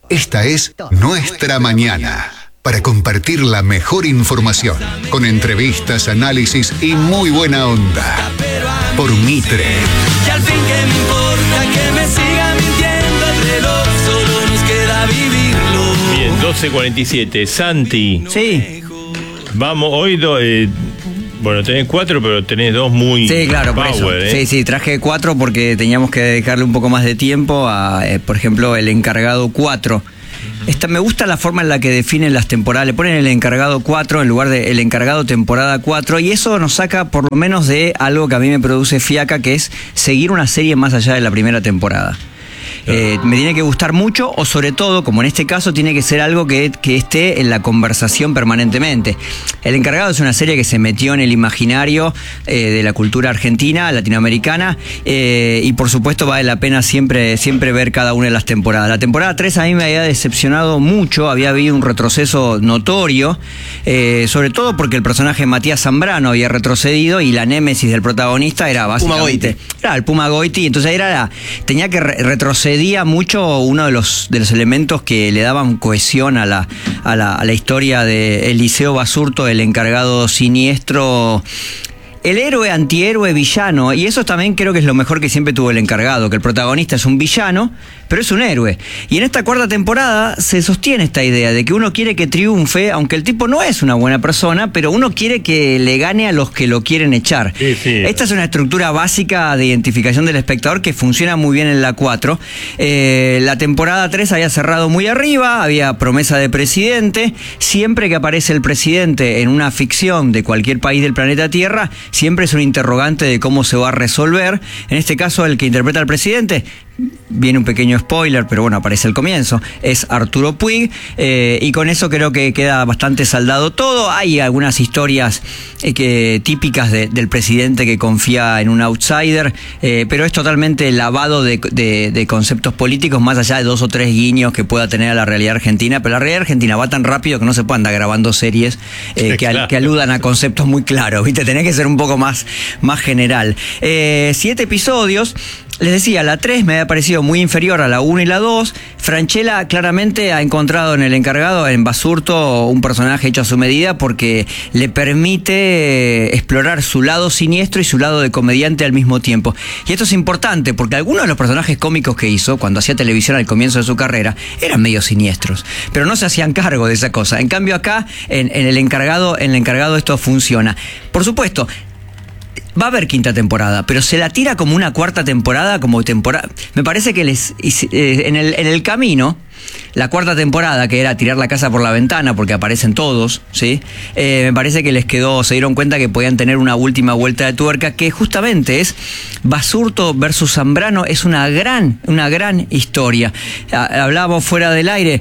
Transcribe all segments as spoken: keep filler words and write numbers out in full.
Esta es Nuestra Mañana, para compartir la mejor información, con entrevistas, análisis y muy buena onda. Por Mitre. Y al fin que me importa que me siga mintiendo el reloj, solo nos queda vivirlo. Bien, doce cuarenta y siete. Santi. Sí. Vamos, hoy do, eh, bueno, tenés cuatro, pero tenés dos muy Sí, claro, power, por eso. ¿eh? Sí, sí, traje cuatro porque teníamos que dedicarle un poco más de tiempo a, eh, por ejemplo, el encargado cuatro. Esta, me gusta la forma en la que definen las temporadas. Le ponen el encargado cuatro en lugar de el encargado temporada cuatro, y eso nos saca por lo menos de algo que a mí me produce fiaca, que es seguir una serie más allá de la primera temporada. Eh, me tiene que gustar mucho, o sobre todo, como en este caso, tiene que ser algo que, que esté en la conversación permanentemente. El encargado es una serie que se metió en el imaginario eh, de la cultura argentina, latinoamericana, eh, y por supuesto vale la pena siempre, siempre ver cada una de las temporadas. La temporada tres a mí me había decepcionado mucho, había habido un retroceso notorio, eh, sobre todo porque el personaje Matías Zambrano había retrocedido y la némesis del protagonista era básicamente... Era el Puma Goiti, entonces era la, tenía que re retroceder mucho uno de los de los elementos que le daban cohesión a la, a la, a la historia de Eliseo Basurto, el encargado siniestro, el héroe, antihéroe, villano. Y eso también creo que es lo mejor que siempre tuvo el encargado, que el protagonista es un villano, pero es un héroe. Y en esta cuarta temporada se sostiene esta idea de que uno quiere que triunfe, aunque el tipo no es una buena persona, pero uno quiere que le gane a los que lo quieren echar. Sí, sí. Esta es una estructura básica de identificación del espectador que funciona muy bien en la cuatro. Eh, la temporada tres había cerrado muy arriba, había promesa de presidente. Siempre que aparece el presidente en una ficción de cualquier país del planeta Tierra, siempre es un interrogante de cómo se va a resolver. En este caso, el que interpreta al presidente, viene un pequeño spoiler, pero bueno, aparece el comienzo, es Arturo Puig, eh, y con eso creo que queda bastante saldado todo. Hay algunas historias eh, que, típicas de, del presidente que confía en un outsider, eh, pero es totalmente lavado de, de, de conceptos políticos, más allá de dos o tres guiños que pueda tener a la realidad argentina. Pero la realidad argentina va tan rápido que no se puede andar grabando series eh, que, claro. al, que aludan a conceptos muy claros, ¿viste? Tenés que ser un poco más, más general. Eh, siete episodios. Les decía, la tres me había parecido muy inferior a la uno y la dos. Franchella claramente ha encontrado en el encargado, en Basurto, un personaje hecho a su medida porque le permite explorar su lado siniestro y su lado de comediante al mismo tiempo. Y esto es importante porque algunos de los personajes cómicos que hizo cuando hacía televisión al comienzo de su carrera eran medio siniestros, pero no se hacían cargo de esa cosa. En cambio acá, en, en el encargado, en el encargado esto funciona. Por supuesto, va a haber quinta temporada, pero se la tira como una cuarta temporada, como temporada. Me parece que les eh, en el en el camino, la cuarta temporada, que era tirar la casa por la ventana porque aparecen todos, ¿sí? Eh, me parece que les quedó, se dieron cuenta que podían tener una última vuelta de tuerca, que justamente es Basurto versus Zambrano. Es una gran, una gran historia. Hablábamos fuera del aire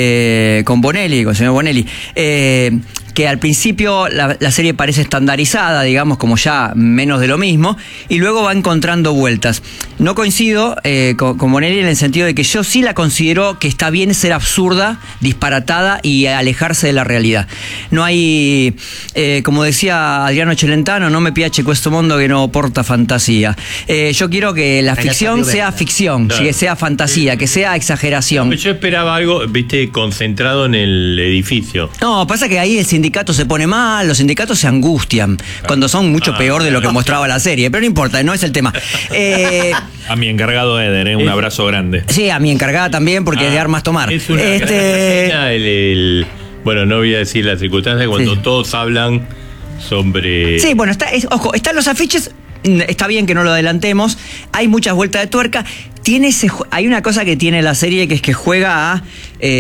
eh, con Bonelli, con el señor Bonelli, eh, que al principio la, la serie parece estandarizada, digamos, como ya menos de lo mismo, y luego va encontrando vueltas. No coincido eh, con, con Bonelli en el sentido de que yo sí la considero que está bien ser absurda, disparatada y alejarse de la realidad. No hay, eh, como decía Adriano Celentano, no me piace questo mondo que no porta fantasía. Eh, yo quiero que la ficción sea ficción, claro. Que sea fantasía, que sea exageración. Yo esperaba algo, viste, concentrado en el edificio. No, pasa que ahí el sindicato se pone mal, los sindicatos se angustian cuando son mucho ah, peor de lo que no. mostraba la serie, pero no importa, no es el tema. Eh, a mi encargado Eder, ¿eh? un es, abrazo grande. Sí, a mi encargada también, porque ah, es de armas tomar. Es una este... escena, el, el, bueno, no voy a decir las circunstancias, cuando sí. todos hablan sobre... Sí, bueno, está, es, ojo, están los afiches. Está bien que no lo adelantemos. Hay muchas vueltas de tuerca. Tiene ese, hay una cosa que tiene la serie, que es que juega a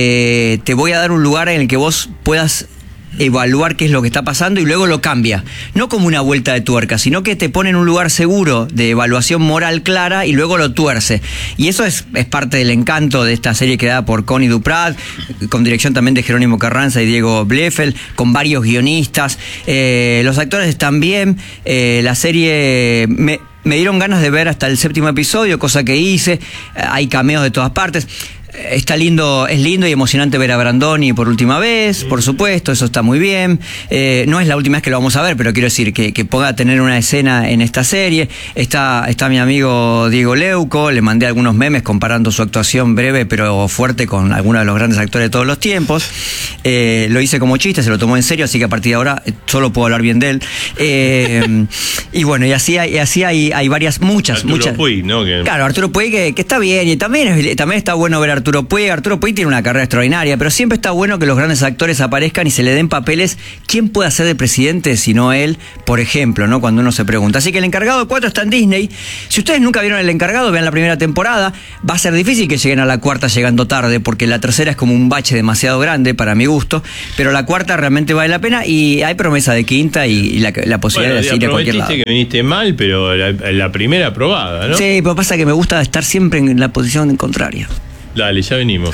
eh, te voy a dar un lugar en el que vos puedas evaluar qué es lo que está pasando y luego lo cambia. No como una vuelta de tuerca, sino que te pone en un lugar seguro de evaluación moral clara y luego lo tuerce. Y eso es, es parte del encanto de esta serie creada por Connie Duprat, con dirección también de Jerónimo Carranza y Diego Bleffel, con varios guionistas. Eh, los actores están bien. Eh, la serie... Me, Me dieron ganas de ver hasta el séptimo episodio, cosa que hice. Hay cameos de todas partes. Está lindo, es lindo y emocionante ver a Brandoni por última vez, por supuesto, eso está muy bien. Eh, no es la última vez que lo vamos a ver, pero quiero decir que, que pueda tener una escena en esta serie. Está, está mi amigo Diego Leuco, le mandé algunos memes comparando su actuación breve pero fuerte con algunos de los grandes actores de todos los tiempos. Eh, lo hice como chiste, se lo tomó en serio, así que a partir de ahora solo puedo hablar bien de él. Eh, y bueno, y así hay, y así hay, hay varias, muchas, Arturo muchas. Puig, ¿no? Que... Claro, Arturo Puig, que, que está bien, y también, es, también está bueno ver a Arturo Puig. Arturo Puig tiene una carrera extraordinaria, pero siempre está bueno que los grandes actores aparezcan y se le den papeles. ¿Quién puede hacer de presidente si no él, por ejemplo, ¿no? Cuando uno se pregunta. Así que El Encargado cuatro está en Disney. Si ustedes nunca vieron El Encargado, vean la primera temporada. Va a ser difícil que lleguen a la cuarta llegando tarde, porque la tercera es como un bache demasiado grande para mi gusto, pero la cuarta realmente vale la pena y hay promesa de quinta y, y la, la posibilidad bueno, de ir a cualquier lado. Que viniste mal, pero la, la primera aprobada, ¿no? Sí, pero pasa que me gusta estar siempre en la posición contraria. Dale, ya venimos.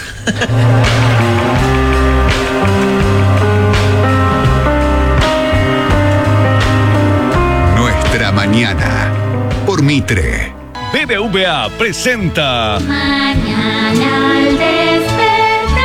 Nuestra mañana por Mitre. B B V A presenta Mañana al despertar,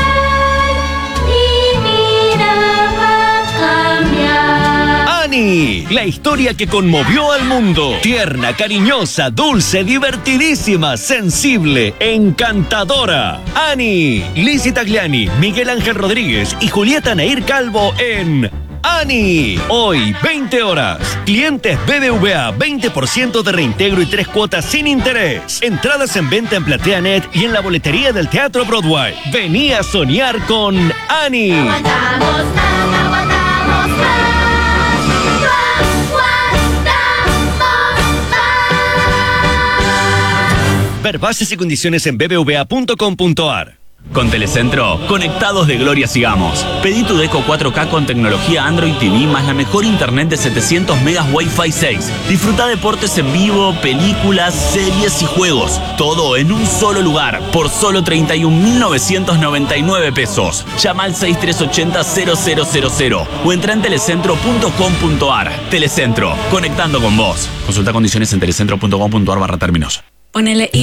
mi vida va a cambiar. Annie, la historia que conmovió al mundo. Tierna, cariñosa, dulce, divertidísima, sensible, encantadora. Annie, Lizzie Tagliani, Miguel Ángel Rodríguez y Julieta Nair Calvo en Annie. Hoy, veinte horas. Clientes B B V A, veinte por ciento de reintegro y tres cuotas sin interés. Entradas en venta en PlateaNet y en la boletería del Teatro Broadway. Vení a soñar con Annie. Aguantamos más, aguantamos más. Aguantamos más. Ver bases y condiciones en b b v a punto com punto a r. Con Telecentro, conectados de gloria sigamos. Pedí tu Deco cuatro K con tecnología Android T V más la mejor internet de setecientos megas Wi-Fi seis. Disfruta deportes en vivo, películas, series y juegos. Todo en un solo lugar, por solo treinta y un mil novecientos noventa y nueve pesos. Llama al seis tres ocho cero cero cero cero cero o entra en telecentro punto com punto a r. Telecentro, conectando con vos. Consulta condiciones en telecentro punto com punto a r barra términos. Ponele